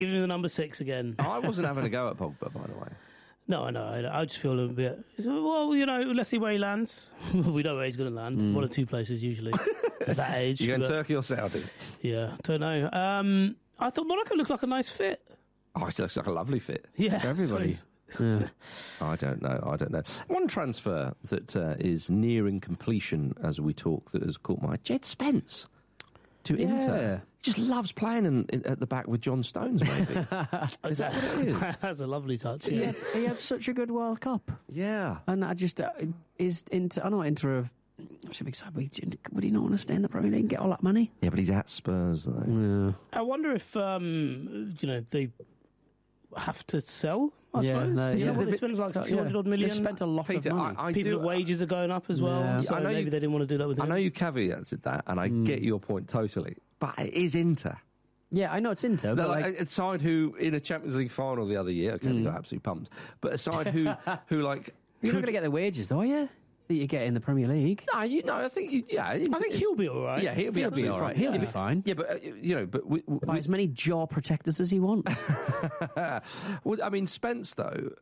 Give him the number 6 again. I wasn't having a go at Pogba, by the way. No, I know. I just feel a bit... Well, let's see where he lands. We know where he's going to land. One or two places, usually, at that age. You going Turkey or Saudi? Yeah, don't know. I thought Monaco looked like a nice fit. Oh, it looks like a lovely fit. Yeah. For everybody. Yeah. I don't know. One transfer that is nearing completion as we talk that has caught my eye, Jed Spence to Inter. He just loves playing at the back with John Stones, maybe. Is that what it is? That's a lovely touch. He Yeah. had such a good World Cup. Yeah. And I just, is Inter, I know Inter should be excited, would he not want to stay in the Premier League and get all that money? Yeah, but he's at Spurs, though. Yeah. I wonder if, they have to sell, I suppose. They spent like 200 odd million. They've spent a lot Peter, of money. People's wages are going up as well. Yeah. So maybe they didn't want to do that with him. I know you caveated that, and I get your point totally. But it is Inter. Yeah, I know it's Inter. They're But like a side who, in a Champions League final the other year, okay, they got absolutely pumped, but a side who like... you're not going to get the wages, though, are you? That you get in the Premier League. No, I think he'll be all right. Yeah, he'll be all right. He'll be fine. Yeah, but Buy as many jaw protectors as he wants. well, I mean, Spence though,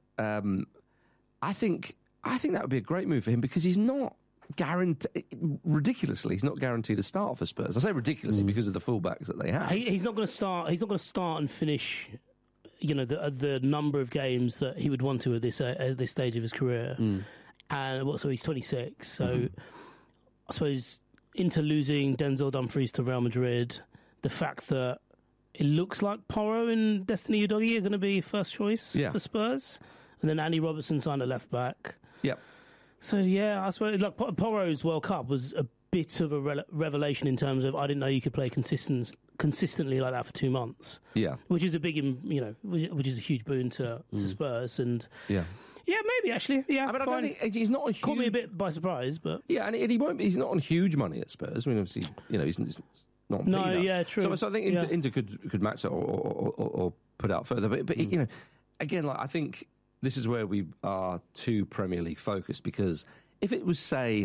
I think that would be a great move for him because he's not ridiculously, he's not guaranteed a start for Spurs. I say ridiculously because of the fullbacks that they have. He's not going to start. He's not going to start and finish. The number of games that he would want to at this stage of his career. And so he's 26. So I suppose into losing Denzel Dumfries to Real Madrid, the fact that it looks like Porro and Destiny Udogie are going to be first choice for Spurs, and then Andy Robertson signed a left back. Yep. So yeah, I suppose Porro's World Cup was a bit of a revelation in terms of I didn't know you could play consistently like that for 2 months. Yeah. Which is a big, which is a huge boon to Spurs and. Yeah. Yeah, maybe actually. Yeah, I mean, fine. I don't think he's not a huge... Caught me a bit by surprise, but yeah, and he won't. He's not on huge money at Spurs. I mean, obviously, he's not. On peanuts. Yeah, true. So I think Inter could match that or put out further. But again, like I think this is where we are too Premier League focused because if it was say,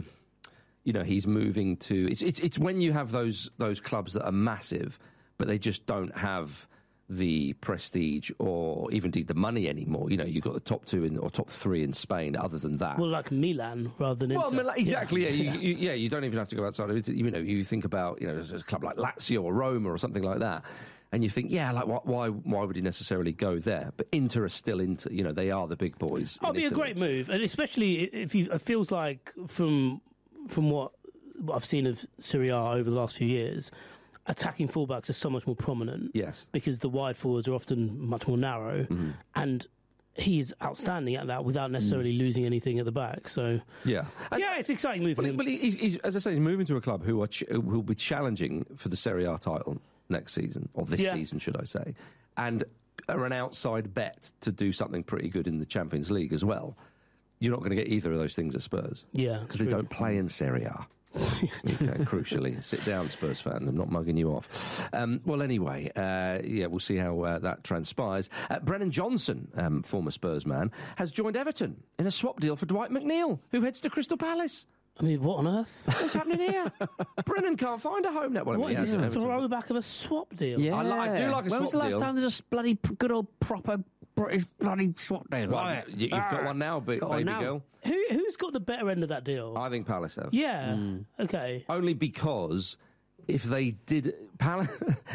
he's moving to it's when you have those clubs that are massive, but they just don't have the prestige or even indeed the money anymore. You've got the top 2 or top 3 in Spain. Other than that, well, like Milan rather than Inter. Well, exactly. Yeah, you don't even have to go outside of it. You think about there's a club like Lazio or Roma or something like that, and you think, like why would he necessarily go there? But Inter are still Inter. They are the big boys. It'd be a great move, and especially if it feels like from what I've seen of Serie A over the last few years. Attacking fullbacks are so much more prominent. Yes. Because the wide forwards are often much more narrow. And he's outstanding at that without necessarily losing anything at the back. So, it's an exciting move. But he's, as I say, he's moving to a club who will be challenging for the Serie A title next season, or this season, should I say, and are an outside bet to do something pretty good in the Champions League as well. You're not going to get either of those things at Spurs. Yeah. Because they don't play in Serie A. Crucially, sit down, Spurs fan. I'm not mugging you off. Well, anyway, we'll see how that transpires. Brennan Johnson, former Spurs man, has joined Everton in a swap deal for Dwight McNeil, who heads to Crystal Palace. I mean, what on earth? What's happening here? Brennan can't find a home net. What is this throwback of a swap deal? Yeah. I do like a swap deal. When was the last time there's a bloody good old proper British bloody swap deal? Well, you've got one now, baby girl. Who's got the better end of that deal? I think Palace have. Yeah. Okay. Only because if they did, Palace.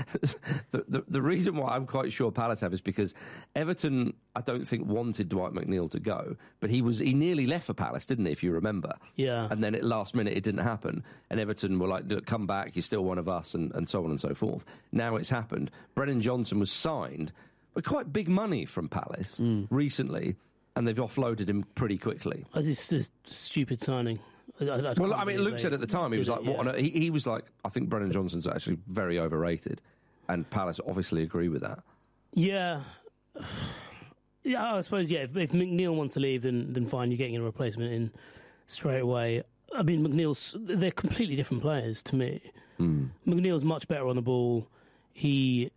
the reason why I'm quite sure Palace have is because Everton, I don't think, wanted Dwight McNeil to go, but he nearly left for Palace, didn't he? If you remember. Yeah. And then at last minute it didn't happen, and Everton were like, "Look, come back, you're still one of us," and so on and so forth. Now it's happened. Brennan Johnson was signed with quite big money from Palace recently, and they've offloaded him pretty quickly. It's a stupid signing. Well, I mean, Luke said at the time, he was like, "What on earth?" He was like, "I think Brennan Johnson's actually very overrated," and Palace obviously agree with that. Yeah. Yeah, I suppose, if McNeil wants to leave, then fine, you're getting a replacement in straight away. I mean, they're completely different players to me. McNeil's much better on the ball. He,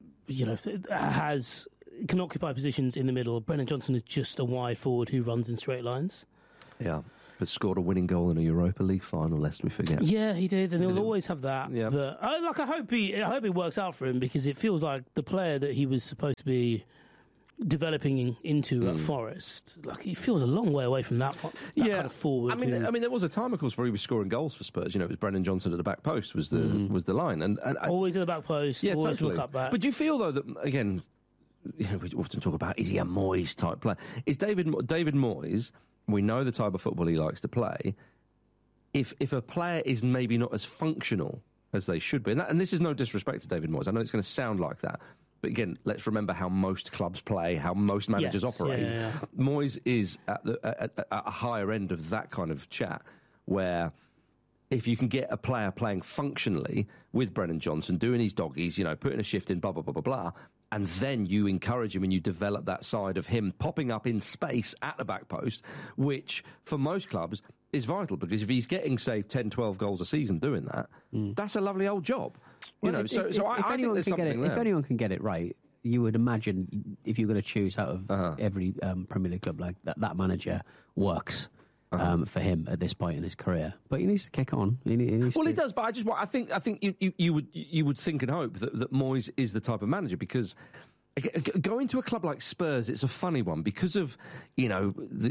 can occupy positions in the middle. Brennan Johnson is just a wide forward who runs in straight lines. Yeah. But scored a winning goal in a Europa League final, lest we forget. Yeah, he did, and he'll always have that. Yeah. But I hope it works out for him, because it feels like the player that he was supposed to be developing into at Forest, like, he feels a long way away from that kind of forward. I mean, there was a time, of course, where he was scoring goals for Spurs. You know, it was Brennan Johnson at the back post was the line, and always at the back post. Yeah, always totally. look up back. But do you feel though that, again, you know, we often talk about, is he a Moyes type player? Is David Moyes? We know the type of football he likes to play. If a player is maybe not as functional as they should be, and this is no disrespect to David Moyes, I know it's going to sound like that, but again, let's remember how most clubs play, how most managers operate. Yeah. Moyes is at a higher end of that kind of chat, where if you can get a player playing functionally with Brennan Johnson, doing his doggies, you know, putting a shift in, blah, blah, blah, blah, blah, and then you encourage him and you develop that side of him popping up in space at the back post, which for most clubs is vital, because if he's getting, say, 10, 12 goals a season doing that, that's a lovely old job. You know, I think there's something there. If anyone can get it right, you would imagine, if you're going to choose out of every Premier League club, like that manager works. For him at this point in his career, but he needs to kick on. He does. But I think you would think and hope that Moyes is the type of manager, because going to a club like Spurs, it's a funny one because of, you know,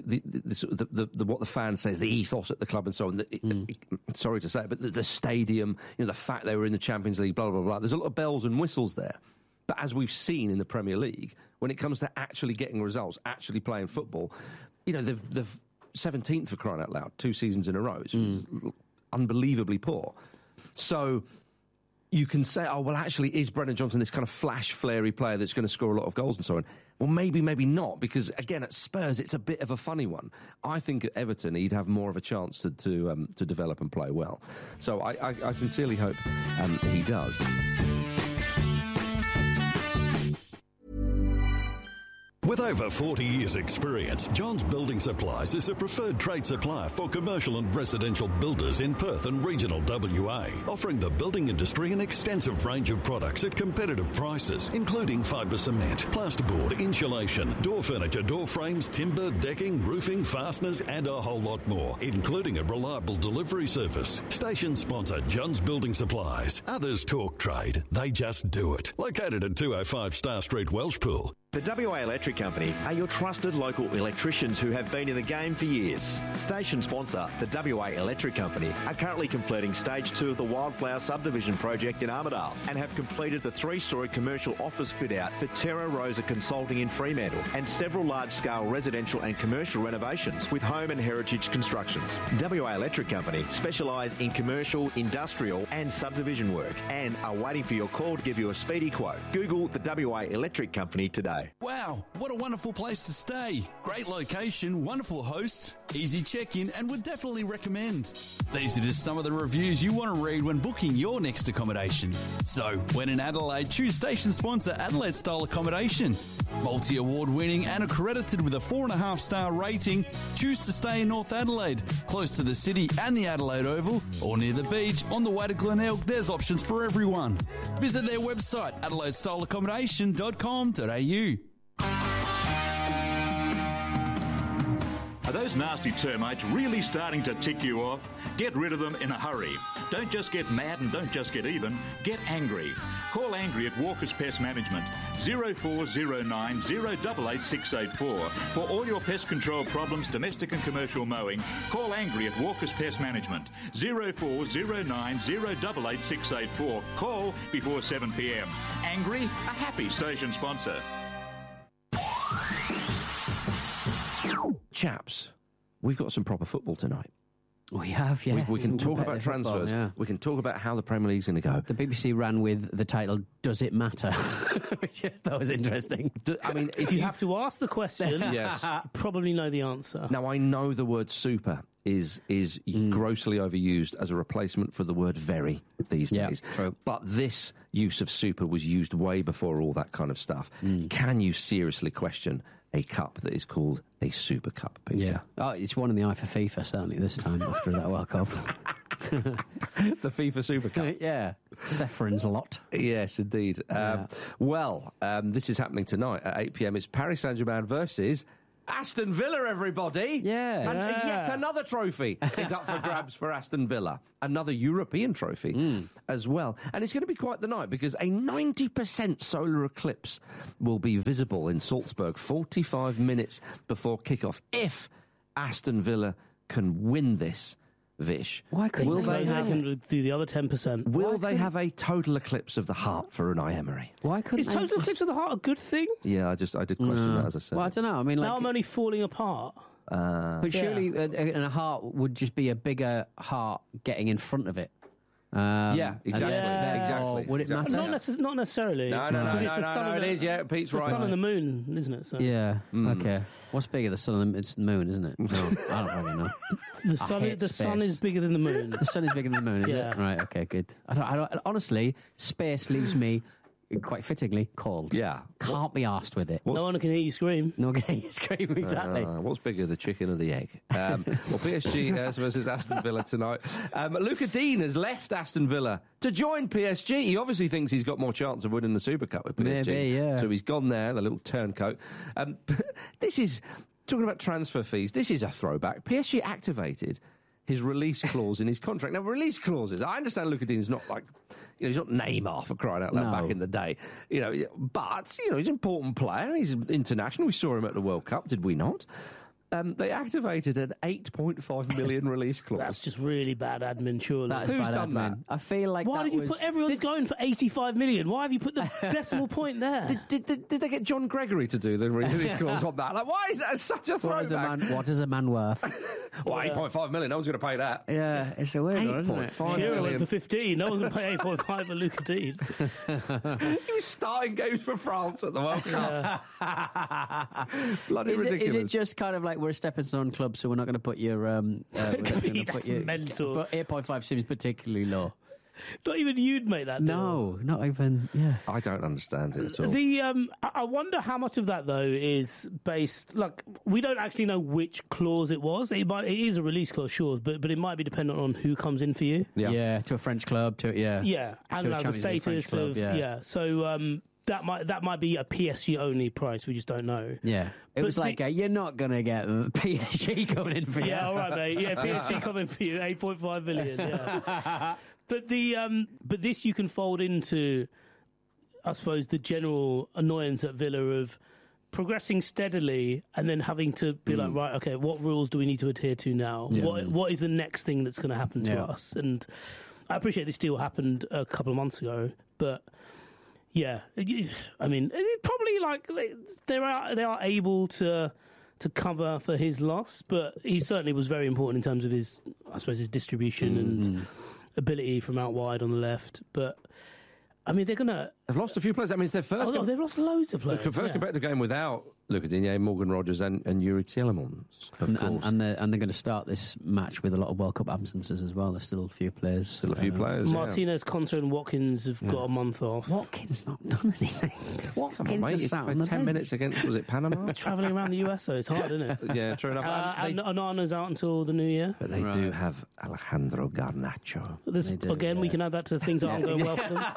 the what the fan says, the ethos at the club and so on. Sorry to say it, but the stadium, you know, the fact they were in the Champions League, blah blah blah. There's a lot of bells and whistles there. But as we've seen in the Premier League, when it comes to actually getting results, actually playing football, you know, they've 17th, for crying out loud, 2 seasons in a row. It's unbelievably poor. So you can say, oh, well, actually, is Brennan Johnson this kind of flash, flary player that's going to score a lot of goals and so on? Well, maybe not, because, again, at Spurs, it's a bit of a funny one. I think at Everton, he'd have more of a chance to develop and play well. So I sincerely hope he does. With over 40 years' experience, Johns Building Supplies is a preferred trade supplier for commercial and residential builders in Perth and regional WA, offering the building industry an extensive range of products at competitive prices, including fibre cement, plasterboard, insulation, door furniture, door frames, timber, decking, roofing, fasteners, and a whole lot more, including a reliable delivery service. Station sponsor Johns Building Supplies. Others talk trade, they just do it. Located at 205 Star Street, Welshpool. The WA Electric Company are your trusted local electricians who have been in the game for years. Station sponsor, the WA Electric Company, are currently completing Stage 2 of the Wildflower Subdivision project in Armidale and have completed the 3-storey commercial office fit-out for Terra Rosa Consulting in Fremantle and several large-scale residential and commercial renovations with home and heritage constructions. WA Electric Company specialise in commercial, industrial and subdivision work and are waiting for your call to give you a speedy quote. Google the WA Electric Company today. Wow, what a wonderful place to stay. Great location, wonderful hosts, easy check-in, and would definitely recommend. These are just some of the reviews you want to read when booking your next accommodation. So, when in Adelaide, choose station sponsor Adelaide Style Accommodation. Multi-award winning and accredited with a 4.5-star rating, choose to stay in North Adelaide, close to the city and the Adelaide Oval, or near the beach on the way to Glenelg. There's options for everyone. Visit their website, adelaidestyleaccommodation.com.au. Are those nasty termites really starting to tick you off? Get rid of them in a hurry. Don't just get mad and don't just get even. Get angry. Call Angry at Walker's Pest Management, 0409 088 684. For all your pest control problems, domestic and commercial mowing, call Angry at Walker's Pest Management, 0409 088 684. Call before 7 p.m. Angry, a happy station sponsor. Chaps, we've got some proper football tonight. We have, yeah. We can talk about transfers. Yeah. We can talk about how the Premier League's going to go. The BBC ran with the title, Does It Matter? Which I thought was interesting. I mean, if you have to ask the question, yes, you probably know the answer. Now, I know the word super is grossly overused as a replacement for the word very these days. True. But this use of super was used way before all that kind of stuff. Can you seriously question a cup that is called a Super Cup, Peter? Yeah. Oh, it's one in the eye for FIFA, certainly, this time, after that World Cup. The FIFA Super Cup. Yeah. Sefrin's lot. Yes, indeed. Well, this is happening tonight at 8 p.m. It's Paris Saint-Germain versus Aston Villa, everybody. Yeah. And yet another trophy is up for grabs for Aston Villa. Another European trophy as well. And it's going to be quite the night because a 90% solar eclipse will be visible in Salzburg 45 minutes before kickoff. If Aston Villa can win this, Vish, Why couldn't Will they they can do the other 10%? will they have a total eclipse of the heart for Unai Emery? Why couldn't Is they total just- eclipse of the heart a good thing? Yeah, I did question that, as I said. Well, I don't know. I mean, like, Now I'm only falling apart. but surely a heart would just be a bigger heart getting in front of it. Yeah, exactly. Yeah. Exactly. Would it exactly. matter? Not necessarily. No, Because it's the sun and it the- is, yeah, Pete's It's the right. sun and the moon, isn't it? So Yeah. Okay. What's bigger, the sun and the... It's the moon, isn't it? No, I don't fucking know. the sun, hate the sun space. is bigger than the moon. The sun is bigger than the moon, is Yeah. it? Right. Okay. Good. I don't, honestly, space leaves me quite fittingly cold. Yeah. Can't be arsed with it. No one can hear you scream. No getting scream exactly. What's bigger, the chicken or the egg? Well, PSG versus Aston Villa tonight. Luca Dean has left Aston Villa to join PSG. He obviously thinks he's got more chance of winning the Super Cup with PSG. Maybe, yeah. So he's gone there, the little turncoat. This is, talking about transfer fees, this is a throwback. PSG activated his release clause in his contract. Now, release clauses, I understand Luca Dean's not like, he's not Neymar for crying out loud No. back in the day. But, he's an important player. He's international. We saw him at the World Cup, did we not? They activated an 8.5 million release clause. That's just really bad admin, surely. That is Who's bad done admin. I feel like Why that did you was... put everyone's going for 85 million? Why have you put the decimal point there? Did they get John Gregory to do the release clause on that? Like, why is that such a What throwback? is a man worth? Well, 8.5 million, no one's going to pay that. Yeah, it's a weird one, isn't it? 8.5 Shearer went million. for 15. No one's going to pay 8.5 for Luca Dean. He was starting games for France at the World Cup. Bloody ridiculous. Is it just kind of like we're a stepping stone club, so we're not going to put your... we're not gonna That's mental. But 8.5 seems particularly low. Not even you'd make that deal. No, not even... Yeah. I don't understand it at all. I wonder how much of that though is based. Like, we don't actually know which clause it was. It is a release clause, sure, but it might be dependent on who comes in for you. Yeah. To a French club, Yeah, To and a like the Champions League French status club, of yeah. So that might be a PSG only price. We just don't know. Yeah. It But was like, you're not going to get PSG coming in for you. Yeah, all right, mate. Yeah, PSG coming for you, 8.5 million. Yeah. But but this you can fold into, I suppose, the general annoyance at Villa of progressing steadily and then having to be like, right, okay, what rules do we need to adhere to now? What is the next thing that's going to happen to us? And I appreciate this deal happened a couple of months ago, but yeah, I mean, it probably like they are able to cover for his loss, but he certainly was very important in terms of his, I suppose, his distribution and ability from out wide on the left. But I mean, they've lost a few players. I mean, it's their first. they've lost loads of players. First competitive game without Luca Digne, Morgan Rogers, and Yuri Tielemans, of course. And they're going to start this match with a lot of World Cup absences as well. There's still a few players. Still a few players. Martinez, Konsa, and Watkins have got a month off. Watkins not done anything. Come on, mate. just sat on It's the 10 bench. minutes against, was it Panama? Travelling around the US, though, it's hard, isn't it? Yeah, true enough. And Onana's out until the new year. But they do have Alejandro Garnacho. We can add that to things that aren't going well for them.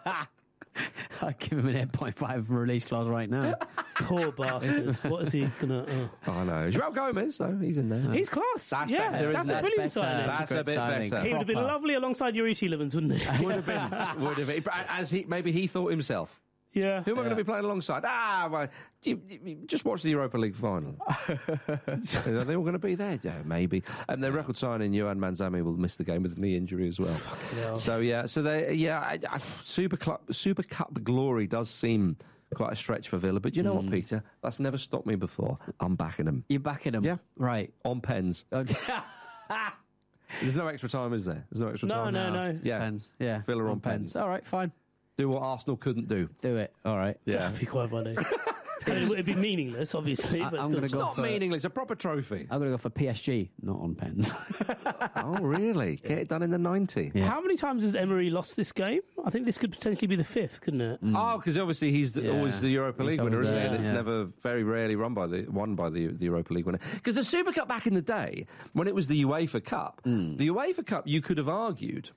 I'd give him an 8.5 release clause right now. Poor bastard. What is he gonna? I know. João Gomez, though, he's in there. He's class. That's yeah, better, that's isn't a it? brilliant That's better. signing. That's a good bit signing. better. He would have been Proper. lovely alongside Yuri Tielemans, wouldn't he? Would have been. Would have been. As maybe he thought himself. Yeah. Who am I going to be playing alongside? Well, you just watch the Europa League final. Are they all going to be there? Yeah, maybe. And their record signing, Yohan Manzami, will miss the game with a knee injury as well. Super Cup glory does seem quite a stretch for Villa. But you know what, Peter? That's never stopped me before. I'm backing them. You're backing him? Yeah. Right. On pens. There's no extra time, is there? There's no extra time. No. Yeah. Pens. Yeah. Villa on pens. All right, fine. Do what Arsenal couldn't do. Do it. All right. That'd be quite funny. I mean, it'd be meaningless, obviously. But I'm still. going to go Not for... meaningless. A proper trophy. I'm going to go for PSG, not on pens. Oh, really? Get it done in the 90. Yeah. How many times has Emery lost this game? I think this could potentially be the fifth, couldn't it? Oh, because obviously he's always the Europa He's League winner, always isn't there, he? And it's yeah. never, very rarely won by the Europa League winner. Because the Super Cup back in the day, when it was the UEFA Cup, the UEFA Cup, you could have argued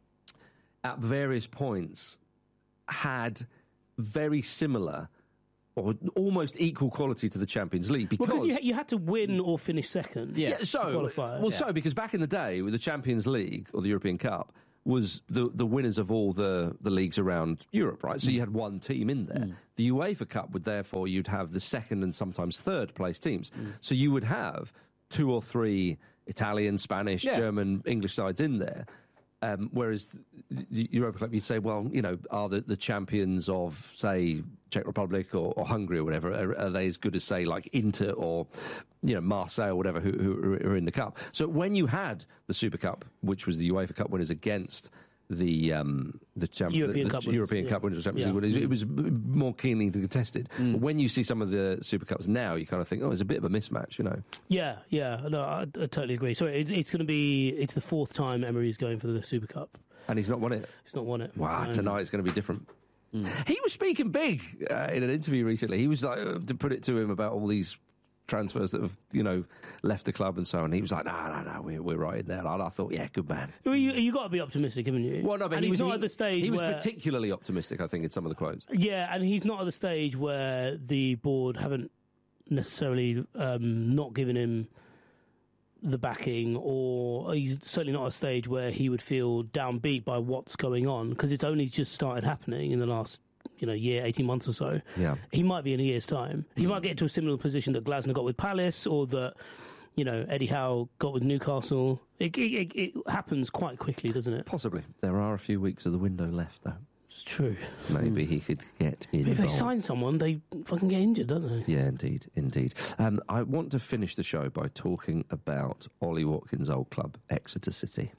at various points had very similar or almost equal quality to the Champions League because you had to win or finish second. Because back in the day with the Champions League or the European Cup was the winners of all the leagues around Europe, right? So you had one team in there. The UEFA Cup would therefore you'd have the second and sometimes third place teams. So you would have 2 or 3 Italian, Spanish, German, English sides in there. Whereas the Europa Cup, you'd say, well, you know, are the champions of, say, Czech Republic or Hungary or whatever, are they as good as, say, like Inter or, you know, Marseille or whatever who are in the Cup? So when you had the Super Cup, which was the UEFA Cup winners against the European Cup winners, it was more keenly contested. But when you see some of the Super Cups now, you kind of think, oh, it's a bit of a mismatch, you know. Yeah, no, I totally agree. So it's going to be the 4th time Emery's going for the Super Cup, and he's not won it. Wow, tonight it's going to be different. He was speaking big in an interview recently. He was like, to put it to him about all these transfers that have, you know, left the club and so on. He was like, no, we're right in there. And I thought, yeah, good man. Well, you got to be optimistic, haven't you? Well, no, but he's not at the stage. He was particularly optimistic, I think, in some of the quotes. Yeah, and he's not at the stage where the board haven't necessarily not given him the backing, or he's certainly not at a stage where he would feel downbeat by what's going on, because it's only just started happening in the last year, 18 months or so. Yeah. He might be in a year's time. He might get into a similar position that Glasner got with Palace, or that, Eddie Howe got with Newcastle. It happens quite quickly, doesn't it? Possibly. There are a few weeks of the window left, though. It's true. Maybe he could get involved. If they sign someone, they fucking get injured, don't they? Yeah, indeed. I want to finish the show by talking about Ollie Watkins' old club, Exeter City.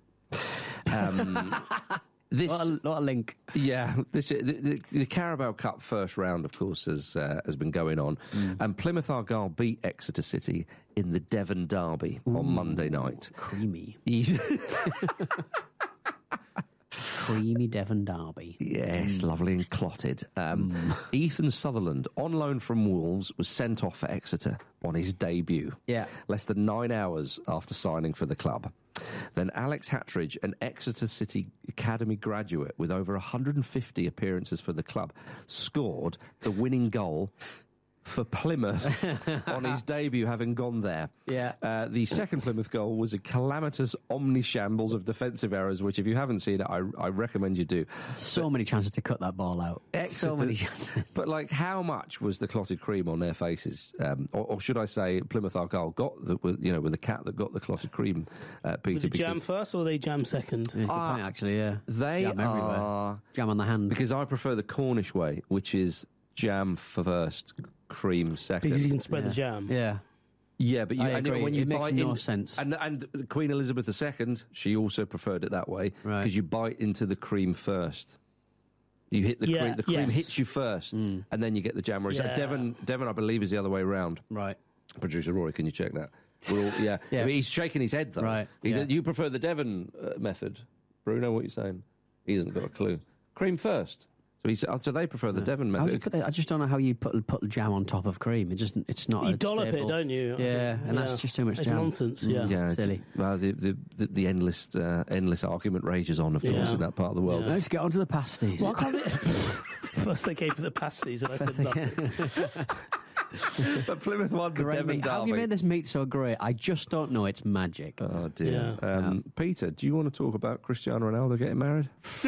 What a link. Yeah, the Carabao Cup first round, of course, has been going on. And Plymouth Argyle beat Exeter City in the Devon Derby on Monday night. Creamy. Creamy Devon Derby. Yes, lovely and clotted. Ethan Sutherland, on loan from Wolves, was sent off for Exeter on his debut. Yeah. Less than 9 hours after signing for the club. Then Alex Hattridge, an Exeter City Academy graduate with over 150 appearances for the club, scored the winning goal for Plymouth on his debut, having gone there. Yeah. The second Plymouth goal was a calamitous omni-shambles of defensive errors, which, if you haven't seen it, I recommend you do. So many chances to cut that ball out. Exeter, so many chances. But, like, how much was the clotted cream on their faces? Or should I say Plymouth Argyle got, with the cat that got the clotted cream, Peter. Was it jam first or they jam second? That's a good point, actually, yeah. They jam everywhere. Jam on the hand. Because I prefer the Cornish way, which is jam first, cream second. Because you can spread the jam. Yeah. Yeah, but I agree. when you it makes bite no sense. And Queen Elizabeth II, she also preferred it that way, because you bite into the cream first. You hit the cream hits you first, and then you get the jam. Whereas Devon, I believe, is the other way around. Right. Producer Rory, can you check that? Yeah. I mean, he's shaking his head, though. Right. You prefer the Devon method. Bruno, what are you saying? He hasn't got a clue. Cream first. So they prefer the Devon method. I just don't know how you put the jam on top of cream. It's not. You dollop it, don't you? Yeah, and that's just too much it's jam. Nonsense. Silly. Well, the endless argument rages on, of course, in that part of the world. Let's get on to the pasties. Well, first they came for the pasties, and I said nothing. But Plymouth won the Devon Derby. How have you made this meat so great? I just don't know. It's magic. Oh dear. Peter, do you want to talk about Cristiano Ronaldo getting married?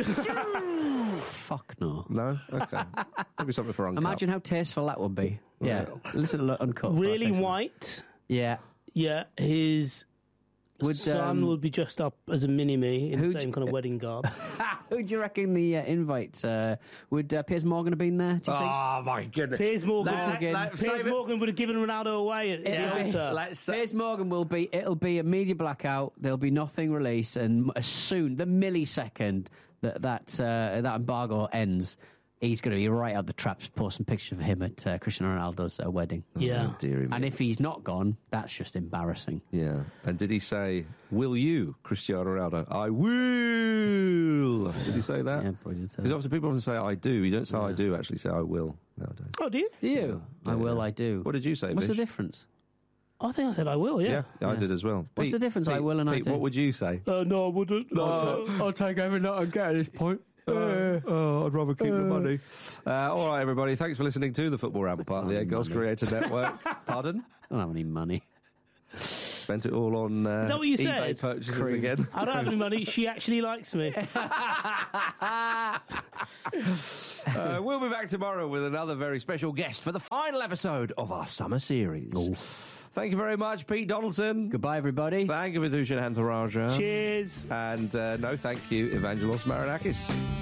Fuck no. No? Okay. Maybe something for Uncut. Imagine how tasteful that would be. Yeah. Listen to Uncut. Really white. Yeah. Yeah. His son would be dressed up as a mini-me in the same kind of wedding garb. Who do you reckon the invite... would Piers Morgan have been there, do you think? Oh, my goodness. Piers Morgan would have given Ronaldo away at the altar. Piers Morgan it'll be a media blackout, there'll be nothing released, and as soon, the millisecond that embargo ends, he's going to be right out the traps, posting pictures of him at Cristiano Ronaldo's wedding. Yeah. Oh, dearie me. And if he's not gone, that's just embarrassing. Yeah. And did he say, will you, Cristiano Ronaldo? I will. Did he say that? Yeah, probably did say that. Because often people often say, I do. You don't say I do, actually say I will nowadays. Oh, do you? Do you? Yeah. I will, I do. What did you say, What's Vish? the difference? I think I said I will, yeah. Yeah, I did as well. What's the difference, I will and I do? What would you say? No, I wouldn't. I'll take everything that I get at this point. I'd rather keep the money. All right, everybody. Thanks for listening to the Football Ramble, part of the Eight Goals Creator Network. Pardon? I don't have any money. Spent it all on Is that what you eBay said? purchases again. I don't have any money. She actually likes me. We'll be back tomorrow with another very special guest for the final episode of our summer series. Thank you very much, Pete Donaldson. Goodbye, everybody. Thank you, Vidushan Hantaraja. Cheers. And no, thank you, Evangelos Marinakis.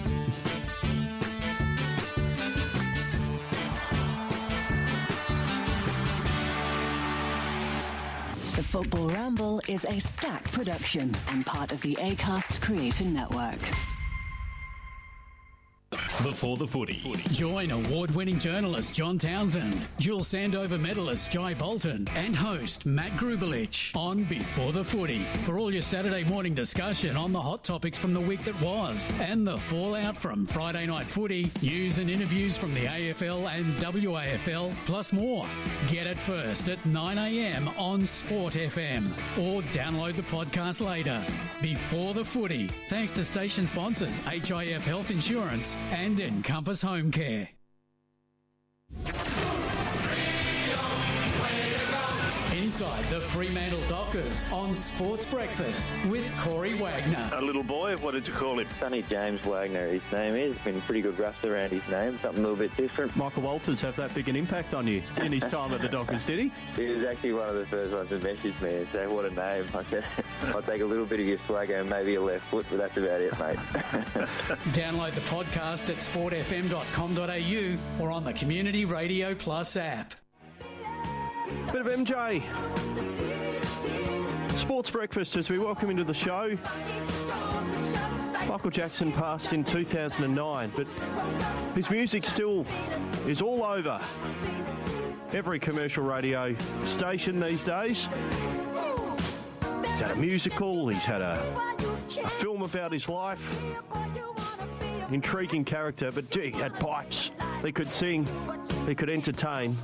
The Football Ramble is a Stack production and part of the Acast Creator Network. Before the Footy. Join award-winning journalist John Townsend, dual Sandover medalist Jai Bolton, and host Matt Grubelich on Before the Footy for all your Saturday morning discussion on the hot topics from the week that was and the fallout from Friday night footy, news and interviews from the AFL and WAFL, plus more. Get it first at 9 a.m. on Sport FM or download the podcast later. Before the Footy, thanks to station sponsors HIF Health Insurance and Encompass Home Care. Inside the Fremantle Dockers on Sports Breakfast with Corey Wagner. A little boy, what did you call him? Sonny James Wagner, his name is. Been pretty good rust around his name, something a little bit different. Michael Walters have that big an impact on you in his time at the Dockers, did he? He was actually one of the first ones to message me and say, what a name. I said, I'll take a little bit of your swagger and maybe your left foot, but that's about it, mate. Download the podcast at sportfm.com.au or on the Community Radio Plus app. Bit of MJ. Sports Breakfast as we welcome into the show. Michael Jackson passed in 2009, but his music still is all over every commercial radio station these days. He's had a musical, he's had a film about his life. Intriguing character, but gee, he had pipes. He could sing, he could entertain.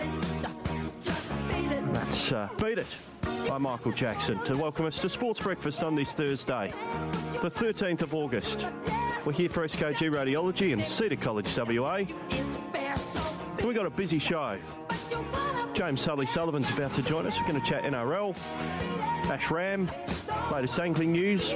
That's Beat It by Michael Jackson to welcome us to Sports Breakfast on this Thursday, the 13th of August. We're here for SKG Radiology and Cedar College WA. We've got a busy show. James Sullivan's about to join us. We're going to chat NRL, Ash Ram, latest angling news.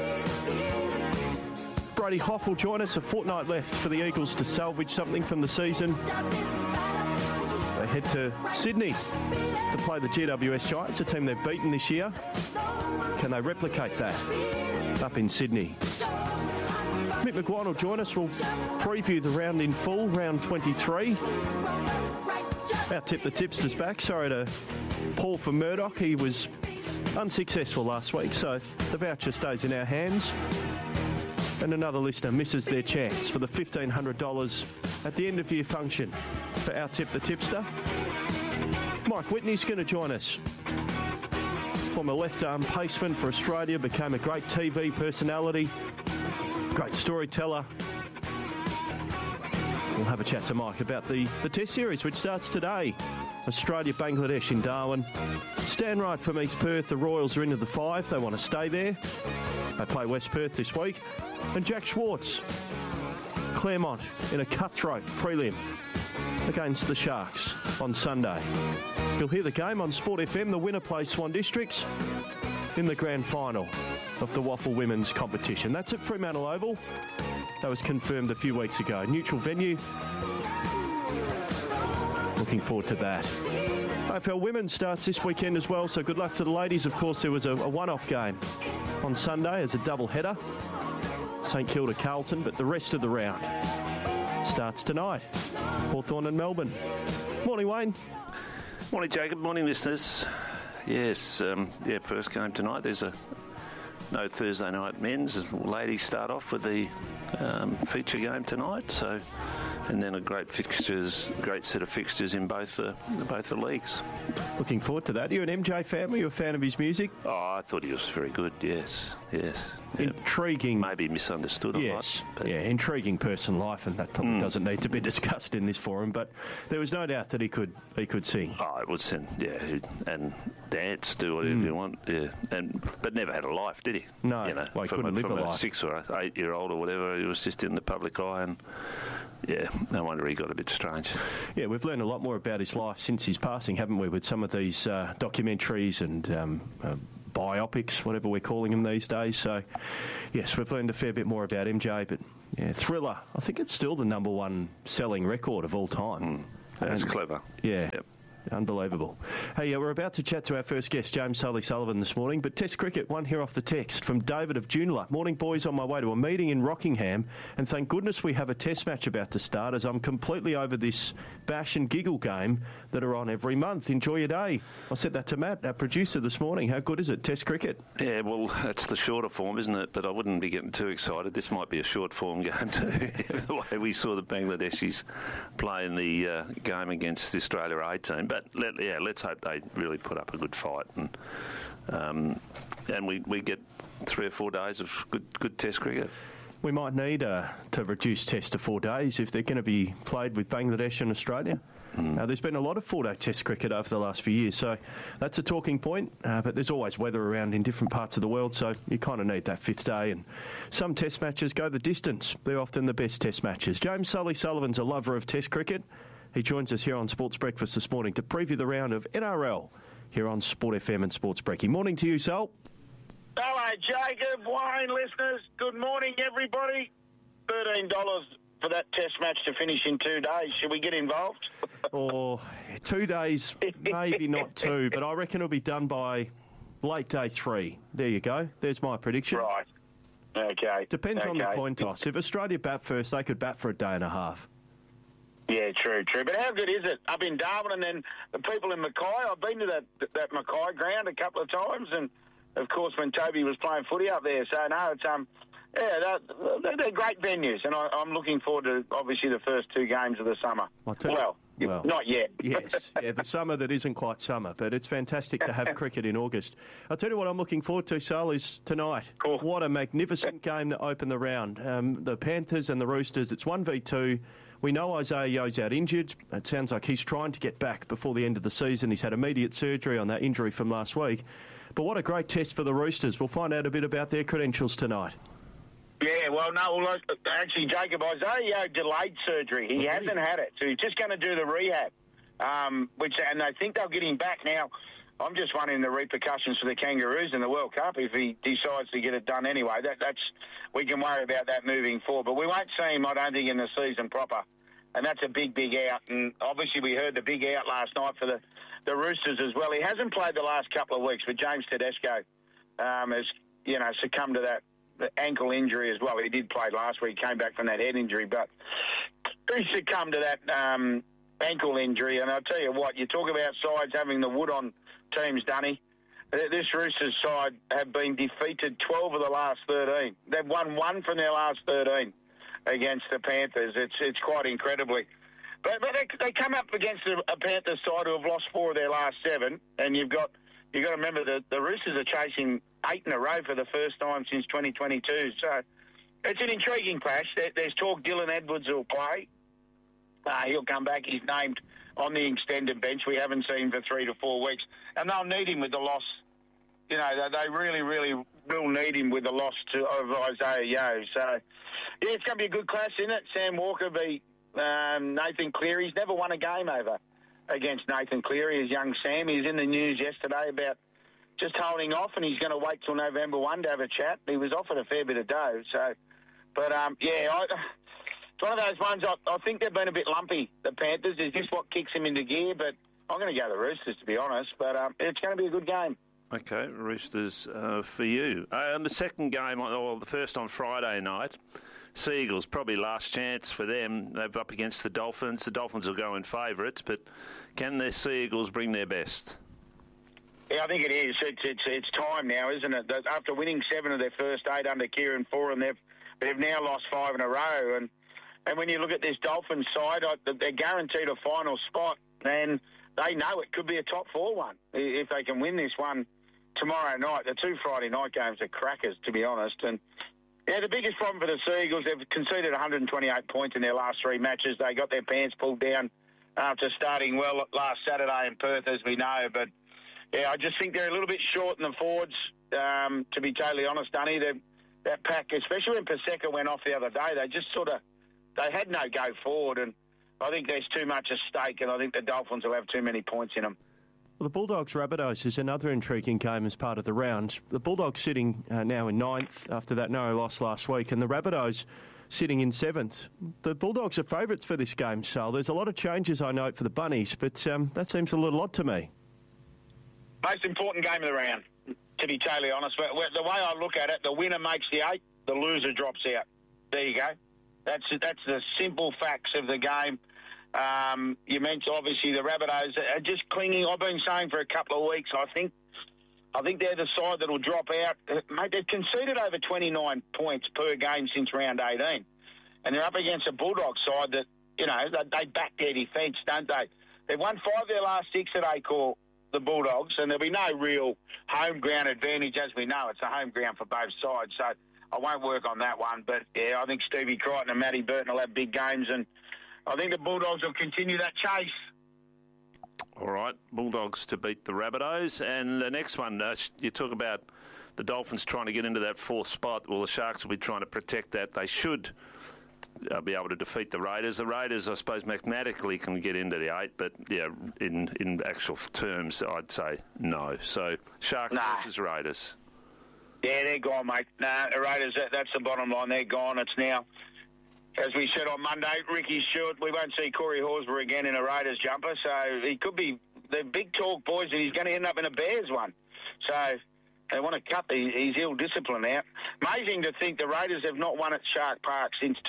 Brody Hoff will join us. A fortnight left for the Eagles to salvage something from the season. They head to Sydney to play the GWS Giants, a team they've beaten this year. Can they replicate that up in Sydney? Mick McGuire will join us. We'll preview the round in full, round 23. Our Tip the Tipster's back. Sorry to Paul from Murdoch. He was unsuccessful last week, so the voucher stays in our hands. And another listener misses their chance for the $1,500 at the end of year function for our Tip the Tipster. Mike Whitney's going to join us. Former left arm paceman for Australia, became a great TV personality, great storyteller. We'll have a chat to Mike about the Test Series, which starts today. Australia-Bangladesh in Darwin. Stan Wright from East Perth. The Royals are into the 5. They want to stay there. They play West Perth this week. And Jack Schwartz, Claremont, in a cutthroat prelim against the Sharks on Sunday. You'll hear the game on Sport FM. The winner plays Swan Districts in the grand final of the Waffle Women's competition. That's at Fremantle Oval. That was confirmed a few weeks ago. Neutral venue. Looking forward to that. AFL Women starts this weekend as well, so good luck to the ladies. Of course, there was a one-off game on Sunday as a double-header. St Kilda Carlton, but the rest of the round starts tonight. Hawthorn and Melbourne. Morning, Wayne. Morning, Jacob. Morning, listeners. Yes, first game tonight. There's no Thursday night men's. Ladies start off with the feature game tonight, so and then a great set of fixtures in both the leagues. Looking forward to that. Are you an MJ fan? Were you a fan of his music? Oh, I thought he was very good. Yes. Intriguing. Maybe misunderstood a lot. But intriguing person life, and that probably doesn't need to be discussed in this forum. But there was no doubt that he could sing. Oh, it would sing, and dance, do whatever you want, but never had a life, did he? No, he couldn't live a life. 6 or 8 year old or whatever, he was just in the public eye, and no wonder he got a bit strange. Yeah, we've learned a lot more about his life since his passing, haven't we, with some of these documentaries and biopics, whatever we're calling them these days. So, yes, we've learned a fair bit more about MJ, but Thriller, I think it's still the number one selling record of all time. That's clever. Yeah. Yep. Unbelievable. Hey, we're about to chat to our first guest, James Sully-Sullivan, this morning, but Test cricket, one here off the text from David of Joondalup. Morning, boys, on my way to a meeting in Rockingham, and thank goodness we have a Test match about to start, as I'm completely over this bash and giggle game that are on every month. Enjoy your day. I said that to Matt, our producer, this morning. How good is it, Test cricket? Yeah, well, that's the shorter form, isn't it? But I wouldn't be getting too excited. This might be a short form game too. The way we saw the Bangladeshis play in the game against the Australia A team. But let's hope they really put up a good fight, and we get 3 or 4 days of good Test cricket. We might need to reduce Test to 4 days if they're going to be played with Bangladesh and Australia. There's been a lot of 4-day Test cricket over the last few years, so that's a talking point. But there's always weather around in different parts of the world, so you kind of need that 5th day. And some Test matches go the distance. They're often the best Test matches. James Sully-Sullivan's a lover of Test cricket. He joins us here on Sports Breakfast this morning to preview the round of NRL here on Sport FM and Sports Breaking. Morning to you, Sol. Hello, Jacob, Wayne, listeners. Good morning, everybody. $13 for that Test match to finish in 2 days. Should we get involved? 2 days, maybe not 2, but I reckon it'll be done by late day 3. There you go. There's my prediction. Right. Okay. Depends on the coin toss. If Australia bat first, they could bat for a day and a half. Yeah, true. But how good is it up in Darwin, and then the people in Mackay? I've been to that Mackay ground a couple of times, and of course when Toby was playing footy up there. So no, it's they're great venues, and I'm looking forward to obviously the first 2 games of the summer. Well, not yet. Yes, the summer that isn't quite summer, but it's fantastic to have cricket in August. I'll tell you what I'm looking forward to, Sol, is tonight. Cool. What a magnificent game to open the round. The Panthers and the Roosters, it's 1v2. We know Isaiah Yeo's out injured. It sounds like he's trying to get back before the end of the season. He's had immediate surgery on that injury from last week. But what a great test for the Roosters. We'll find out a bit about their credentials tonight. Yeah, actually, Jacob, Isaiah Yeo delayed surgery. He hasn't had it, so he's just going to do the rehab, and they think they'll get him back. Now, I'm just wondering the repercussions for the Kangaroos in the World Cup if he decides to get it done anyway. We can worry about that moving forward, but we won't see him, I don't think, in the season proper, and that's a big out. And obviously, we heard the big out last night for the Roosters as well. He hasn't played the last couple of weeks, but James Tedesco has succumbed to that ankle injury as well. He did play last week, came back from that head injury, but he succumbed to that ankle injury. And I'll tell you what, you talk about sides having the wood on teams, Dunny. This Roosters side have been defeated 12 of the last 13. They've won 1 from their last 13 against the Panthers. It's quite incredibly. But they come up against a Panthers side who have lost 4 of their last 7, and you've got to remember that the Roosters are chasing 8 in a row for the first time since 2022. So it's an intriguing clash. There's talk Dylan Edwards will play. He'll come back. He's named on the extended bench. We haven't seen him for 3 to 4 weeks. And they'll need him with the loss. They really, really will need him with the loss of Isaiah Yeo. So, yeah, it's going to be a good clash, isn't it? Sam Walker v Nathan Cleary. He's never won a game over against Nathan Cleary, as young Sam. He was in the news yesterday about just holding off, and he's going to wait till November 1 to have a chat. He was offered a fair bit of dough. So, but, it's one of those ones, I think they've been a bit lumpy, the Panthers. Is this what kicks them into gear? But I'm going to go the Roosters, to be honest. But it's going to be a good game. Okay, Roosters for you. The second game, the first on Friday night, Sea Eagles, probably last chance for them. They're up against the Dolphins. The Dolphins will go in favourites, but can the Sea Eagles bring their best? Yeah, I think it is. It's time now, isn't it? After winning 7 of their first 8 under Kieran Foran, they've now lost 5 in a row, and And when you look at this Dolphins side, they're guaranteed a final spot, and they know it could be a top 4 one if they can win this one tomorrow night. The 2 Friday night games are crackers, to be honest. And yeah, the biggest problem for the Seagulls, they've conceded 128 points in their last 3 matches. They got their pants pulled down after starting well last Saturday in Perth, as we know. But yeah, I just think they're a little bit short in the forwards, to be totally honest, Dunny. That pack, especially when Paseka went off the other day, they had no go forward, and I think there's too much at stake, and I think the Dolphins will have too many points in them. Well, the Bulldogs-Rabbitohs is another intriguing game as part of the round. The Bulldogs sitting now in 9th after that narrow loss last week, and the Rabbitohs sitting in 7th. The Bulldogs are favourites for this game, Sal. There's a lot of changes, I note, for the Bunnies, but that seems a little odd to me. Most important game of the round, to be totally honest. But the way I look at it, the winner makes the 8, the loser drops out. There you go. That's the simple facts of the game. You mentioned, obviously, the Rabbitohs are just clinging. I've been saying for a couple of weeks, I think they're the side that will drop out. Mate, they've conceded over 29 points per game since round 18. And they're up against a Bulldogs side that, they back their defence, don't they? They've won 5 of their last 6 at Accor, the Bulldogs, and there'll be no real home ground advantage, as we know. It's a home ground for both sides, so I won't work on that one. But, yeah, I think Stevie Crichton and Matty Burton will have big games, and I think the Bulldogs will continue that chase. All right, Bulldogs to beat the Rabbitohs. And the next one, you talk about the Dolphins trying to get into that 4th spot. Well, the Sharks will be trying to protect that. They should be able to defeat the Raiders. The Raiders, I suppose, mathematically can get into the 8, but, yeah, in actual terms, I'd say no. So, Sharks versus Raiders. Yeah, they're gone, mate. The Raiders, that's the bottom line. They're gone. It's now, as we said on Monday, Ricky Stewart, we won't see Corey Horsburgh again in a Raiders jumper, so he could be the big talk boys, and he's going to end up in a Bears one. So they want to cut his ill discipline out. Amazing to think the Raiders have not won at Shark Park since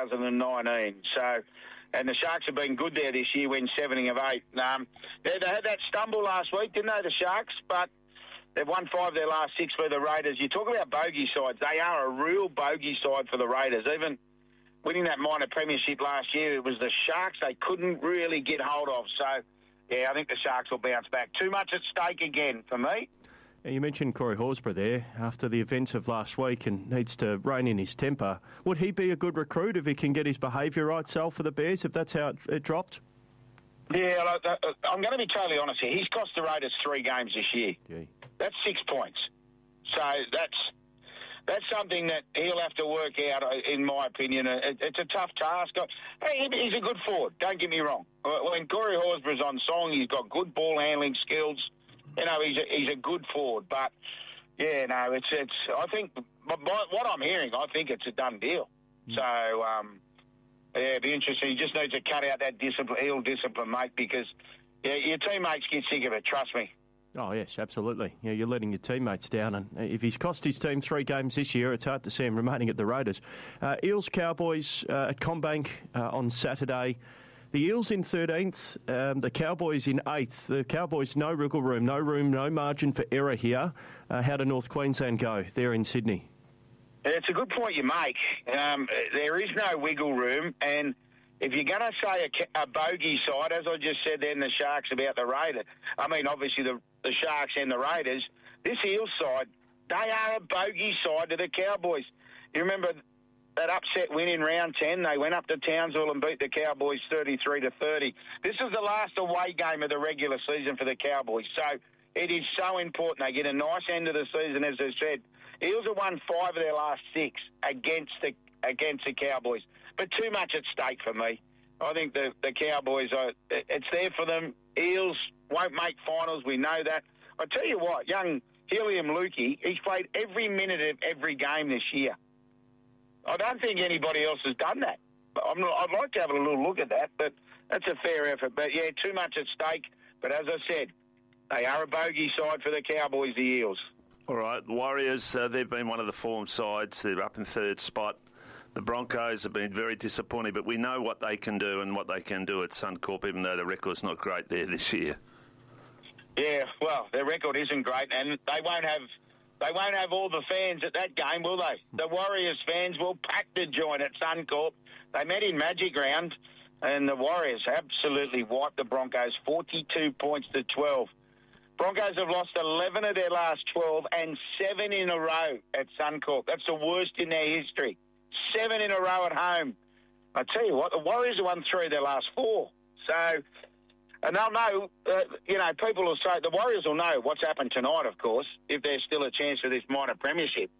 2019. So, and the Sharks have been good there this year, win 7 of 8. They had that stumble last week, didn't they, the Sharks? But they've won 5 of their last 6 for the Raiders. You talk about bogey sides. They are a real bogey side for the Raiders. Even winning that minor premiership last year, it was the Sharks they couldn't really get hold of. So, yeah, I think the Sharks will bounce back. Too much at stake again for me. You mentioned Corey Horsburgh there after the events of last week and needs to rein in his temper. Would he be a good recruit if he can get his behaviour right, Sal, for the Bears, if that's how it dropped? Yeah, I'm going to be totally honest here. He's cost the Raiders 3 games this year. Gee. That's 6 points. So that's something that he'll have to work out, in my opinion. It's a tough task. He's a good forward, don't get me wrong. When Corey Horsburgh's on song, he's got good ball handling skills. He's a good forward. But, yeah, no, it's. I think, what I'm hearing, I think it's a done deal. So, yeah, it'd be interesting. You just need to cut out that ill discipline, mate, because your teammates get sick of it, trust me. Oh, yes, absolutely. You're letting your teammates down, and if he's cost his team 3 games this year, it's hard to see him remaining at the Raiders. Eels-Cowboys at CommBank on Saturday. The Eels in 13th, the Cowboys in 8th. The Cowboys, no wriggle room, no margin for error here. How do North Queensland go there in Sydney? It's a good point you make. There is no wiggle room, and if you're going to say a bogey side, as I just said then, the Sharks about the Raiders, I mean, obviously the Sharks and the Raiders, this Eels side, they are a bogey side to the Cowboys. You remember that upset win in round 10? They went up to Townsville and beat the Cowboys 33-30. This is the last away game of the regular season for the Cowboys. So it is so important. They get a nice end of the season, as I said. Eels have won 5 of their last 6 against the Cowboys. But too much at stake for me. I think the Cowboys, it's there for them. Eels won't make finals. We know that. I tell you what, young Helium Lukey, he's played every minute of every game this year. I don't think anybody else has done that. I'd like to have a little look at that, but that's a fair effort. But, yeah, too much at stake. But as I said, they are a bogey side for the Cowboys, the Eels. All right, the Warriors, they've been one of the form sides. They're up in 3rd spot. The Broncos have been very disappointing, but we know what they can do and what they can do at Suncorp, even though the record's not great there this year. Yeah, well, their record isn't great, and they won't have They won't have all the fans at that game, will they? The Warriors fans will pack the joint at Suncorp. They met in Magic Round, and the Warriors absolutely wiped the Broncos 42 points to 12. Broncos have lost 11 of their last 12 and 7 in a row at Suncorp. That's the worst in their history. 7 in a row at home. I tell you what, the Warriors have won 3 of their last 4. So, and they'll know, people will say, the Warriors will know what's happened tonight, of course, if there's still a chance for this minor premiership.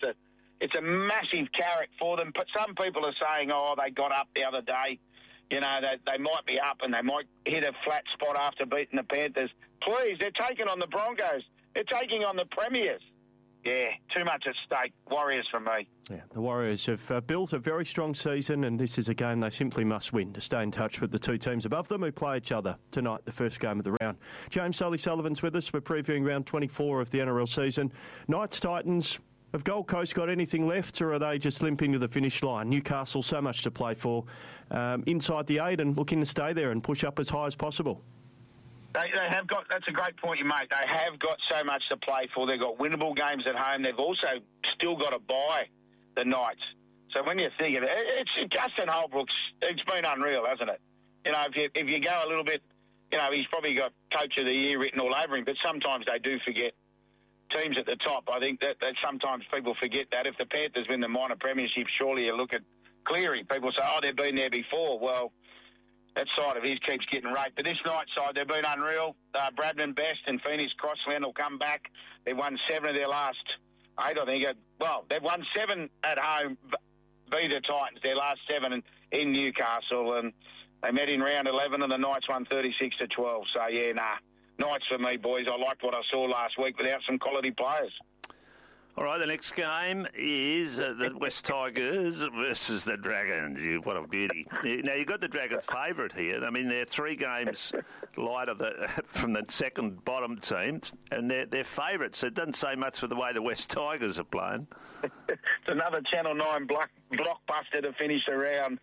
It's a massive carrot for them. But some people are saying, they got up the other day. They might be up and they might hit a flat spot after beating the Panthers. Please, they're taking on the Broncos. They're taking on the Premiers. Yeah, too much at stake. Warriors for me. Yeah, the Warriors have built a very strong season, and this is a game they simply must win to stay in touch with the 2 teams above them who play each other tonight, the first game of the round. James Sullivan's with us. We're previewing round 24 of the NRL season. Knights, Titans. Have Gold Coast got anything left, or are they just limping to the finish line? Newcastle, so much to play for. Inside the 8 and looking to stay there and push up as high as possible. They have got, that's a great point you make. They have got so much to play for. They've got winnable games at home. They've also still got to buy the Knights. So when you think of it, it's Justin Holbrook's, it's been unreal, hasn't it? If you go a little bit, he's probably got Coach of the Year written all over him, but sometimes they do forget teams at the top. I think that sometimes people forget that. If the Panthers win the minor premiership, surely you look at Cleary. People say, they've been there before. Well, that side of his keeps getting raped. But this night side, they've been unreal. Bradman Best and Phoenix Crossland will come back. They've won 7 of their last 8, I think. They've won 7 at home, beat the Titans, their last 7 in Newcastle. And they met in round 11 and the Knights won 36-12. So, Knights for me, boys. I liked what I saw last week without some quality players. All right, the next game is the West Tigers versus the Dragons. What a beauty. Now, you've got the Dragons favourite here. I mean, they're 3 games lighter from the second bottom team, and they're favourites. It doesn't say much for the way the West Tigers are playing. It's another Channel 9 blockbuster to finish the round.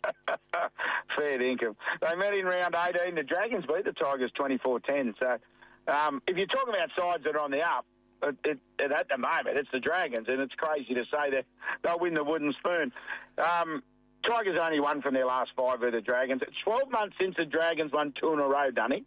Fair dinkum. They met in round 18. The Dragons beat the Tigers 24-10. So if you're talking about sides that are on the up, at the moment, it's the Dragons, and it's crazy to say that they'll win the wooden spoon. Tigers only won from their last 5 with the Dragons. It's 12 months since the Dragons won 2 in a row, Dunny.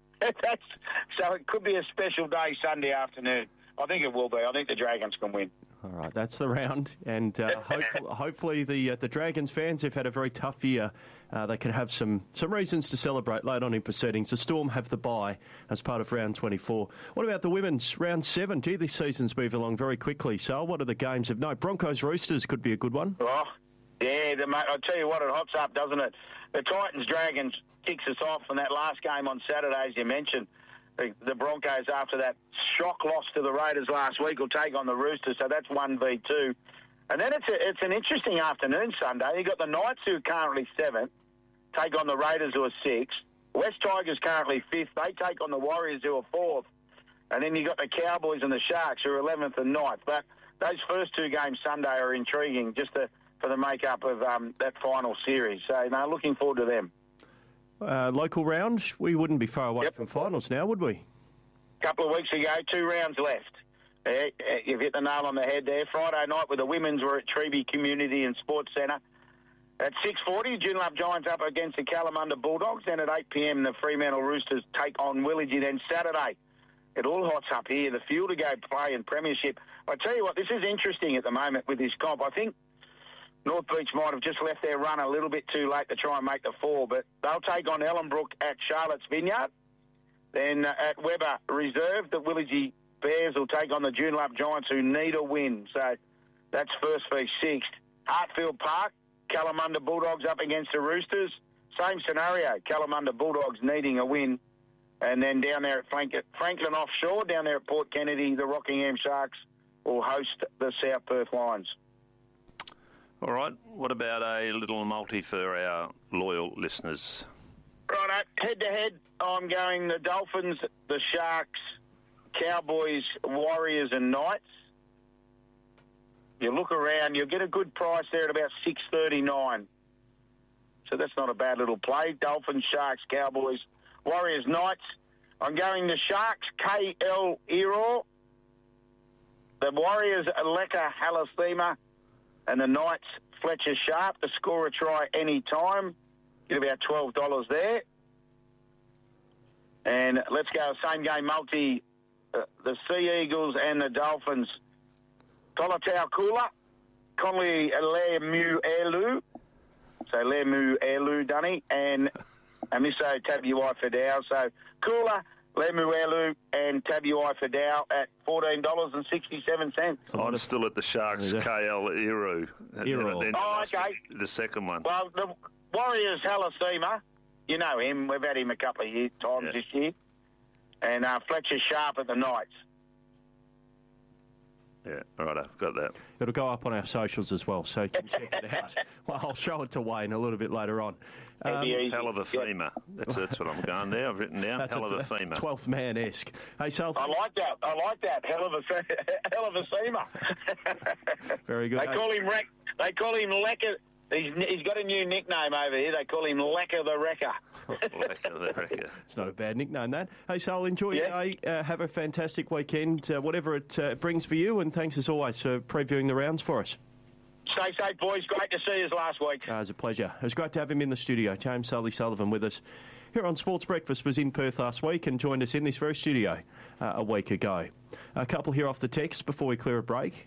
So it could be a special day Sunday afternoon. I think it will be. I think the Dragons can win. All right, that's the round, and hopefully the Dragons fans have had a very tough year. They can have some reasons to celebrate late on in proceedings. The Storm have the bye as part of round 24. What about the women's round 7? Gee, this season's moved along very quickly. So what are the games of note? Broncos Roosters could be a good one. Oh, yeah, I'll tell you what, it hots up, doesn't it? The Titans Dragons kicks us off from that last game on Saturday, as you mentioned. The Broncos, after that shock loss to the Raiders last week, will take on the Roosters, so that's 1v2. And then it's an interesting afternoon Sunday. You've got the Knights, who are currently 7th, take on the Raiders, who are 6th. West Tigers currently 5th. They take on the Warriors, who are 4th. And then you've got the Cowboys and the Sharks, who are 11th and 9th. But those first 2 games Sunday are intriguing, just for the make-up of that final series. So, looking forward to them. Local round, we wouldn't be far away from finals now, would we? A couple of weeks ago, 2 rounds left. You've hit the nail on the head there. Friday night with the women's were at Treeby Community and Sports Centre. At 6:40, Joondalup Giants up against the Kalamunda Bulldogs. Then at 8 p.m, the Fremantle Roosters take on Willagee. Then Saturday, it all hots up here. The Fuel to Go play in Premiership. I tell you what, this is interesting at the moment with this comp. I think North Beach might have just left their run a little bit too late to try and make the 4, but they'll take on Ellenbrook at Charlotte's Vineyard. Then at Weber Reserve, the Willagee Bears will take on the Joondalup Giants, who need a win. So that's first v 6th. Hartfield Park, Kalamunda Bulldogs up against the Roosters. Same scenario, Kalamunda Bulldogs needing a win. And then down there at Franklin Offshore, down there at Port Kennedy, the Rockingham Sharks will host the South Perth Lions. All right, what about a little multi for our loyal listeners? Right, head-to-head, I'm going the Dolphins, the Sharks, Cowboys, Warriors and Knights. You look around, you'll get a good price there at about $6.39. So that's not a bad little play. Dolphins, Sharks, Cowboys, Warriors, Knights. I'm going the Sharks, KL Ero. the Warriors, Leka Halasima, and the Knights, Fletcher Sharp, to score a try any time. Get about $12 there. And let's go same game multi, the Sea Eagles and the Dolphins. Kolatau Kula, Conley Lemu Elu, so Lemu Elu Dunny, and Amiso Tabuai Fidao. So Kula, Lemu Elu, and Tabuai Fidao at $14.67. I'm still at the Sharks, KL Iru. Oh, okay. The second one. Well, the Warriors Halasima, you know him. We've had him a couple of times this year. And Fletcher Sharp at the Knights. Yeah, right, I've got that. It'll go up on our socials as well, so you can check it out. Well, I'll show it to Wayne a little bit later on. Hell of a femur. That's what I'm going there. I've written down. Hell of a femur. 12th man-esque. Hey, Sal. I like that. Hell of a femur. Very good. They call him Lecker. He's got a new nickname over here. They call him Lecker the Wrecker. It's not a bad nickname, that. Hey, Sal, enjoy your day. Have a fantastic weekend, whatever it brings for you, and thanks as always for previewing the rounds for us. Stay safe, boys. Great to see you last week. It was a pleasure. It was great to have him in the studio. James Sully Sullivan with us here on Sports Breakfast, was in Perth last week and joined us in this very studio a week ago. A couple here off the text before we clear a break.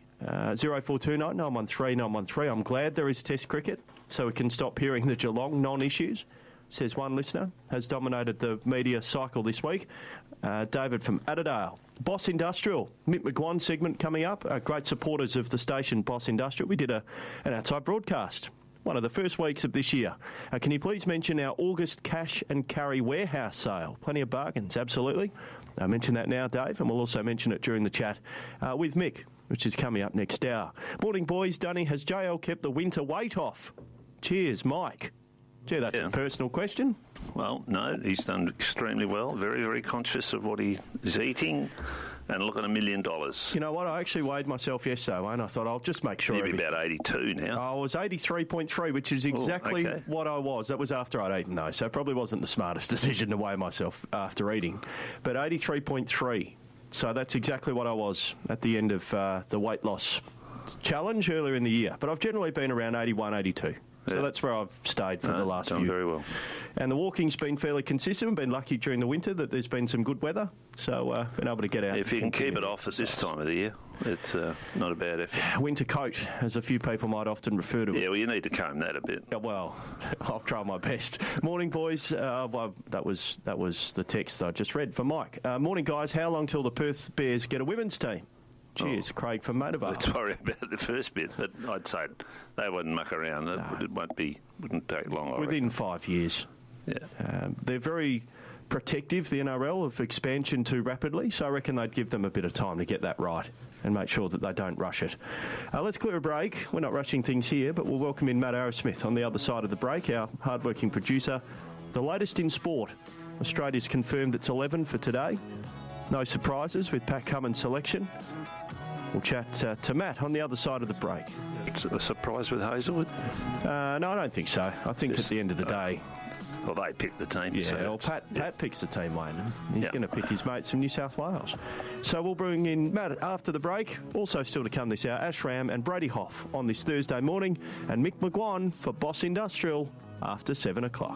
0429 913 913. I'm glad there is Test cricket so we can stop hearing the Geelong non-issues, says one listener, has dominated the media cycle this week. David from Adderdale. Boss Industrial, Mick McGuan segment coming up. Great supporters of the station Boss Industrial. We did an outside broadcast, one of the first weeks of this year. Can you please mention our August cash and carry warehouse sale? Plenty of bargains, absolutely. I'll mention that now, Dave, and we'll also mention it during the chat with Mick, which is coming up next hour. Morning, boys. Dunny, has JL kept the winter weight off? Cheers, Mike. Gee, that's a personal question. Well, no, he's done extremely well. Very, very conscious of what he is eating. And look at $1 million. You know what? I actually weighed myself yesterday, and I thought I'll just make sure. You'd be about 82 now. I was 83.3, which is exactly what I was. That was after I'd eaten, though, so it probably wasn't the smartest decision to weigh myself after eating. But 83.3. So that's exactly what I was at the end of the weight loss challenge earlier in the year. But I've generally been around 81, 82. So that's where I've stayed for the last few. Very well. And the walking's been fairly consistent. We've been lucky during the winter that there's been some good weather. So been able to get out. If you can keep it off at this time of the year, it's not a bad effort. Winter coat, as a few people might often refer to it. Yeah, well, you need to comb that a bit. Well, I'll try my best. Morning, boys. Well, that was the text I just read for Mike. Morning, guys. How long till the Perth Bears get a women's team? Cheers, Craig from Motorbar. Let's worry about the first bit, but I'd say they wouldn't muck around. It wouldn't take long. Within 5 years. Yeah. They're very protective, the NRL, of expansion too rapidly, so I reckon they'd give them a bit of time to get that right and make sure that they don't rush it. Let's clear a break. We're not rushing things here, but we'll welcome in Matt Arrowsmith on the other side of the break, our hard-working producer. The latest in sport. Australia's confirmed its 11 for today. No surprises with Pat Cummins' selection. We'll chat to Matt on the other side of the break. A surprise with Hazelwood? No, I don't think so. I think at the end of the day... Well, they pick the team. Yeah, so Pat picks the team, Wayne. He's going to pick his mates from New South Wales. So we'll bring in Matt after the break. Also still to come this hour, Ash Ram and Brady Hoff on this Thursday morning, and Mick McGuan for Boss Industrial after 7 o'clock.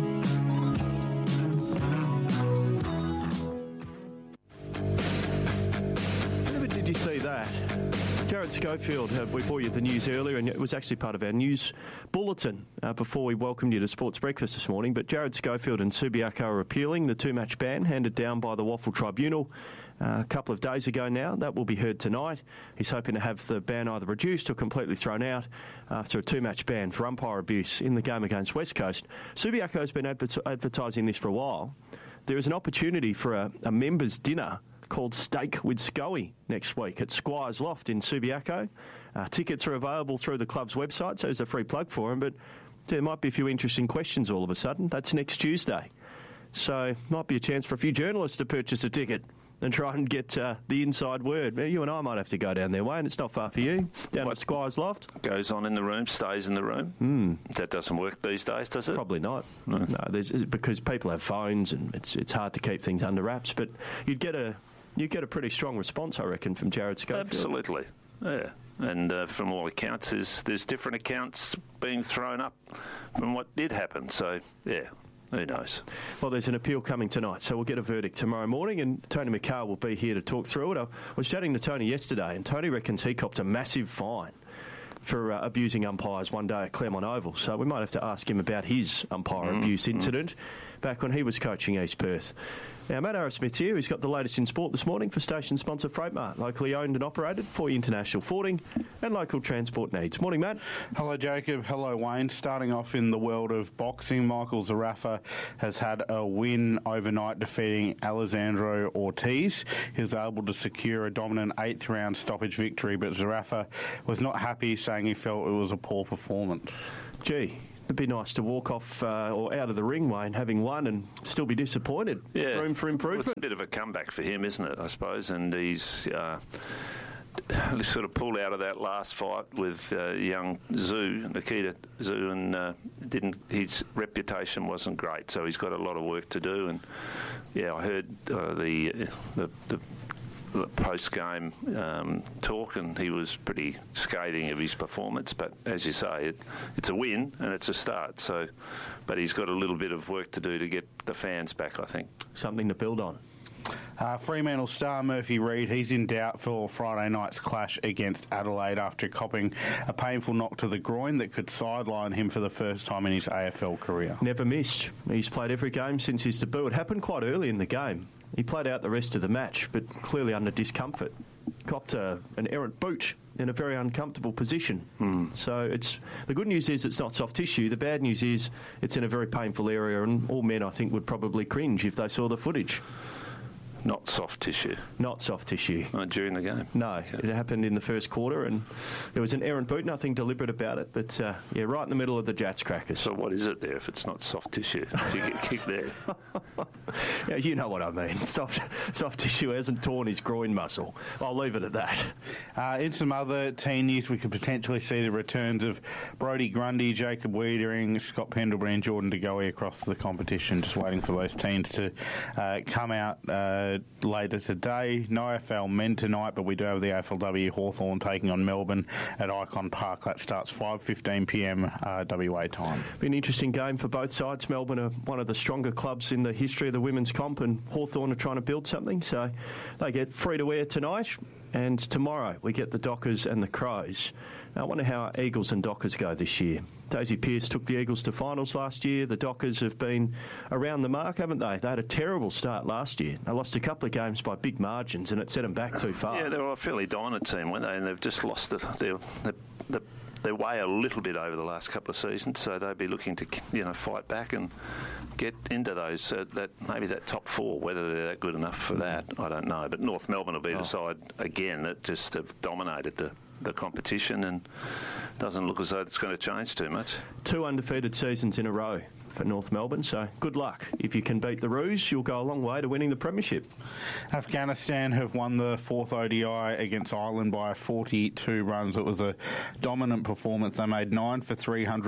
Did you see that? Jared Schofield, we brought you the news earlier, and it was actually part of our news bulletin before we welcomed you to Sports Breakfast this morning. But Jared Schofield and Subiaco are appealing the two-match ban handed down by the Waffle Tribunal a couple of days ago now. That will be heard tonight. He's hoping to have the ban either reduced or completely thrown out after a two-match ban for umpire abuse in the game against West Coast. Subiaco has been advertising this for a while. There is an opportunity for a members' dinner called Steak with Scoey next week at Squires Loft in Subiaco. Tickets are available through the club's website, so there's a free plug for them, but there might be a few interesting questions all of a sudden. That's next Tuesday. So might be a chance for a few journalists to purchase a ticket and try and get the inside word. You and I might have to go down there, Wayne. It's not far for you, down at Squires Loft. Goes on in the room, stays in the room. That doesn't work these days, does it? Probably not. No, because people have phones and it's hard to keep things under wraps. But you'd get a you get a pretty strong response, I reckon, from Jared Schofield. Absolutely, yeah. And from all accounts, there's different accounts being thrown up from what did happen. So, yeah. Who knows? Well, there's an appeal coming tonight, so we'll get a verdict tomorrow morning, and Tony McCarr will be here to talk through it. I was chatting to Tony yesterday, and Tony reckons he copped a massive fine for abusing umpires one day at Claremont Oval. So we might have to ask him about his umpire abuse incident back when he was coaching East Perth. Now, Matt Arrowsmith's here. He's got the latest in sport this morning for station sponsor Freightmart, locally owned and operated for international forwarding and local transport needs. Morning, Matt. Hello, Jacob. Hello, Wayne. Starting off in the world of boxing, Michael Zarafa has had a win overnight defeating Alessandro Ortiz. He was able to secure a dominant 8th round stoppage victory, but Zarafa was not happy, saying he felt it was a poor performance. Gee. It'd be nice to walk off or out of the ring, Wayne, having won and still be disappointed. Yeah. Room for improvement. Well, it's a bit of a comeback for him, isn't it, I suppose? And he's sort of pulled out of that last fight with young Nikita Zhu, and his reputation wasn't great, so he's got a lot of work to do. And, yeah, I heard the post-game talk, and he was pretty scathing of his performance. But as you say, it's a win and it's a start. So, but he's got a little bit of work to do to get the fans back, I think. Something to build on. Fremantle star Murphy Reid, he's in doubt for Friday night's clash against Adelaide after copping a painful knock to the groin that could sideline him for the first time in his AFL career. Never missed. He's played every game since his debut. It happened quite early in the game. He played out the rest of the match, but clearly under discomfort. Copped an errant boot in a very uncomfortable position. So the good news is it's not soft tissue. The bad news is it's in a very painful area, and all men, I think, would probably cringe if they saw the footage. Not soft tissue. Not soft tissue. Not during the game. No, okay. It happened in the first quarter, and there was an errant boot, nothing deliberate about it, but yeah, right in the middle of the Jats crackers. So what is it there if it's not soft tissue? If you get kicked there? Yeah, you know what I mean. Soft tissue hasn't torn his groin muscle. I'll leave it at that. In some other teen news, we could potentially see the returns of Brodie Grundy, Jacob Wiedering, Scott Pendlebury and Jordan De Goey across the competition, just waiting for those teens to come out later today. No AFL men tonight, but we do have the AFLW Hawthorn taking on Melbourne at Icon Park. That starts 5:15pm WA time. Be an interesting game for both sides. Melbourne are one of the stronger clubs in the history of the women's comp, and Hawthorn are trying to build something, so they get free to air tonight, and tomorrow we get the Dockers and the Crows. Now, I wonder how our Eagles and Dockers go this year. Daisy Pearce took the Eagles to finals last year. The Dockers have been around the mark, haven't they? They had a terrible start last year. They lost a couple of games by big margins, and it set them back too far. Yeah, they were a fairly dominant team, weren't they? And they've just lost their way a little bit over the last couple of seasons, so they'd be looking to fight back and get into those maybe that top four. Whether they're that good enough for that, I don't know. But North Melbourne will be the side again that just have dominated the competition, and doesn't look as though it's going to change too much. 2 undefeated seasons in a row for North Melbourne, so good luck. If you can beat the Roos, you'll go a long way to winning the premiership. Afghanistan have won the 4th ODI against Ireland by 42 runs. It was a dominant performance. They made 9 for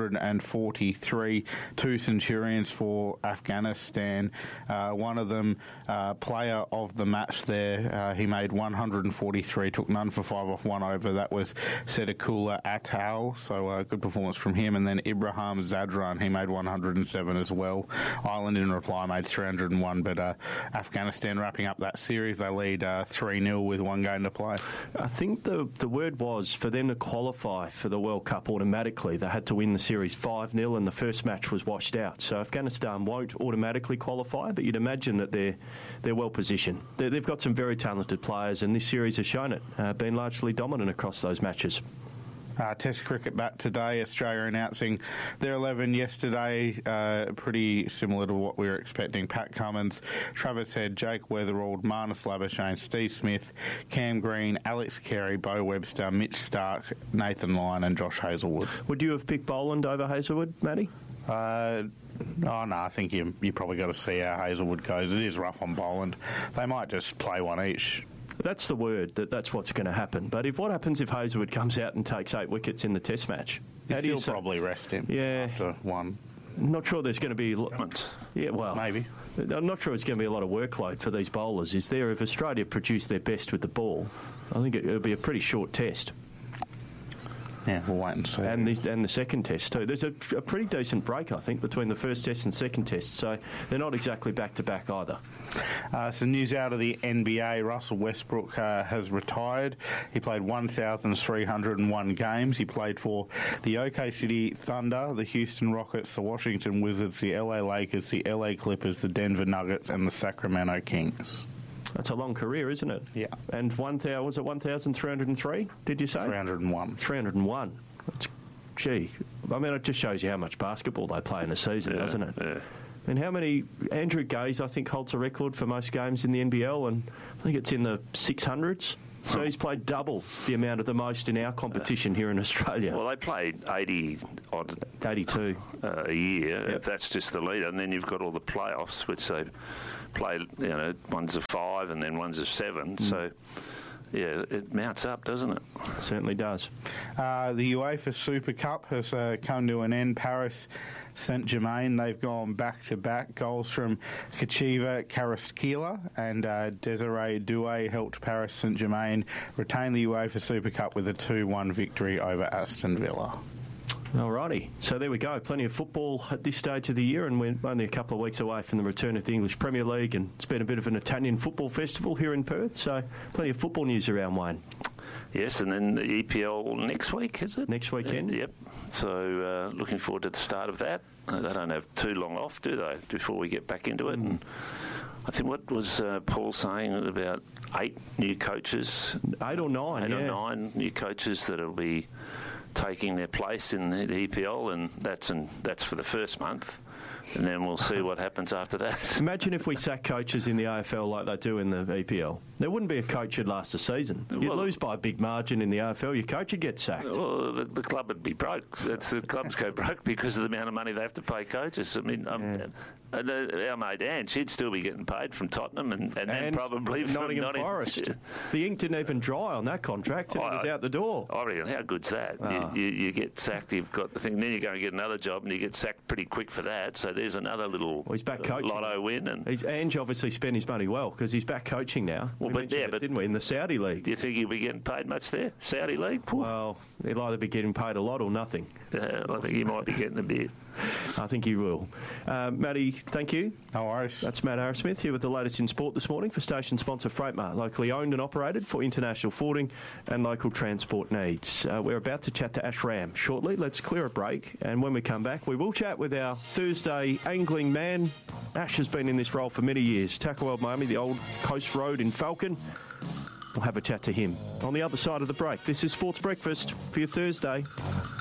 343, 2 centurions for Afghanistan. One of them, player of the match there, he made 143, took none for 5 off 1 over. That was Sedakula Atal, so a good performance from him. And then Ibrahim Zadran, he made 107 as well. Ireland in reply made 301, but Afghanistan wrapping up that series. They lead 3-0 with 1 game to play. I think the word was for them to qualify for the World Cup automatically, they had to win the series 5-0, and the first match was washed out. So Afghanistan won't automatically qualify, but you'd imagine that they're well positioned. They've got some very talented players, and this series has shown it, been largely dominant across those matches. Test cricket back today. Australia announcing their 11 yesterday, pretty similar to what we were expecting. Pat Cummins, Travis Head, Jake Weatherald, Marnus Labuschagne, Steve Smith, Cam Green, Alex Carey, Bo Webster, Mitch Stark, Nathan Lyon and Josh Hazlewood. Would you have picked Boland over Hazlewood, Matty? Oh, no, I think you probably got to see how Hazlewood goes. It is rough on Boland. They might just play one each. That's the word, that's what's going to happen. But what happens if Hazlewood comes out and takes 8 wickets in the Test match? You'll probably rest him after one. Not sure there's going to be... Yeah, well... Maybe. I'm not sure it's going to be a lot of workload for these bowlers, is there? If Australia produce their best with the ball, I think it'll be a pretty short test. Yeah, we'll wait and see. And the second test too. There's a pretty decent break, I think, between the first test and second test, so they're not exactly back-to-back either. Some news out of the NBA. Russell Westbrook has retired. He played 1,301 games. He played for the OK City Thunder, the Houston Rockets, the Washington Wizards, the LA Lakers, the LA Clippers, the Denver Nuggets, and the Sacramento Kings. That's a long career, isn't it? Yeah. And was it 1,303, did you say? 301. 301. Gee. I mean, it just shows you how much basketball they play in a season, doesn't it? Yeah. And how many... Andrew Gaze, I think, holds a record for most games in the NBL, and I think it's in the 600s. So he's played double the amount of the most in our competition here in Australia. Well, they played 82 a year. Yep. That's just the leader, and then you've got all the playoffs, which they play. One's of 5 and then one's of 7. So. Yeah, it mounts up, doesn't it? Certainly does. The UEFA Super Cup has come to an end. Paris Saint-Germain, they've gone back-to-back. Goals from Kachiva Kvaratskhelia and Desiree Doué helped Paris Saint-Germain retain the UEFA Super Cup with a 2-1 victory over Aston Villa. Alrighty, so there we go. Plenty of football at this stage of the year, and we're only a couple of weeks away from the return of the English Premier League, and it's been a bit of an Italian football festival here in Perth, so plenty of football news around, Wayne. Yes, and then the EPL next week, is it? Next weekend? Yep. So looking forward to the start of that. They don't have too long off, do they, before we get back into it? And I think, what was Paul saying about 8 new coaches? 8 or 9, 8 or 9 new coaches that will be taking their place in the EPL, and that's for the first month, and then we'll see what happens after that. Imagine if we sack coaches in the AFL like they do in the EPL. There wouldn't be a coach who'd last a season. You'd lose by a big margin in the AFL. Your coach would get sacked. Well, the club would be broke. The clubs go broke because of the amount of money they have to pay coaches. I mean, our mate Ange, he'd still be getting paid from Tottenham and then probably from Nottingham Forest. The ink didn't even dry on that contract, and it was out the door. I reckon, how good's that? You get sacked, you've got the thing, then you go and get another job, and you get sacked pretty quick for that. So there's another little he's back coaching. Lotto win. And Ange obviously spent his money well because he's back coaching now. Well, but didn't we, in the Saudi League? Do you think he'll be getting paid much there? Saudi League? Poor. Well, he'll either be getting paid a lot or nothing. I think he might be getting a bit. I think he will. Matty, thank you. No worries. That's Matt Arrowsmith here with the latest in sport this morning for station sponsor Freightmart, locally owned and operated for international forwarding and local transport needs. We're about to chat to Ash Ram shortly. Let's clear a break, and when we come back, we will chat with our Thursday angling man. Ash has been in this role for many years. Tackle World Miami, the old Coast Road in Falcon. We'll have a chat to him on the other side of the break. This is Sports Breakfast for your Thursday.